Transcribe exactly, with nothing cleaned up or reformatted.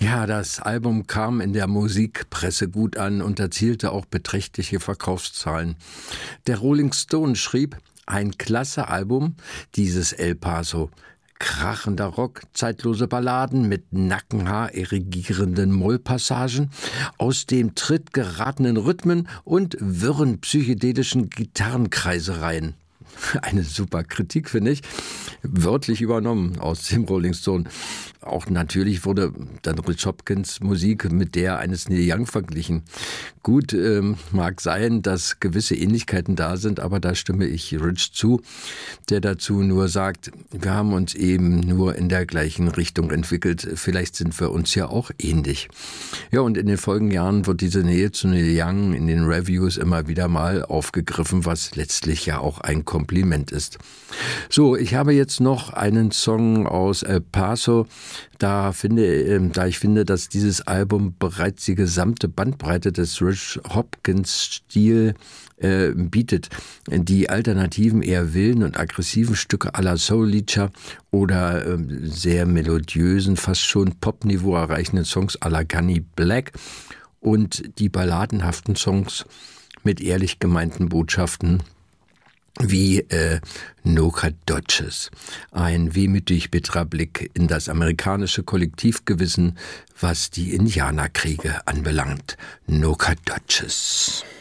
Ja, das Album kam in der Musikpresse gut an und erzielte auch beträchtliche Verkaufszahlen. Der Rolling Stone schrieb: ein klasse Album, dieses El Paso. Krachender Rock, zeitlose Balladen mit Nackenhaar irrigierenden Mollpassagen, aus dem Tritt geratenen Rhythmen und wirren psychedelischen Gitarrenkreisereien. Eine super Kritik, finde ich. Wörtlich übernommen aus dem Rolling Stone. Auch natürlich wurde dann Rich Hopkins Musik mit der eines Neil Young verglichen. Gut, ähm, mag sein, dass gewisse Ähnlichkeiten da sind, aber da stimme ich Rich zu, der dazu nur sagt, wir haben uns eben nur in der gleichen Richtung entwickelt. Vielleicht sind wir uns ja auch ähnlich. Ja, und in den folgenden Jahren wird diese Nähe zu Neil Young in den Reviews immer wieder mal aufgegriffen, was letztlich ja auch ein Kompliment ist. So, ich habe jetzt noch einen Song aus El Paso. Da finde, da ich finde, dass dieses Album bereits die gesamte Bandbreite des Rich Hopkins-Stil äh, bietet. Die alternativen, eher wilden und aggressiven Stücke à la Soul Leacher oder äh, sehr melodiösen, fast schon Popniveau erreichenden Songs à la Gunny Black und die balladenhaften Songs mit ehrlich gemeinten Botschaften wie äh, Nocadodches. Ein wehmütig bitterer Blick in das amerikanische Kollektivgewissen, was die Indianerkriege anbelangt. Nocadodches.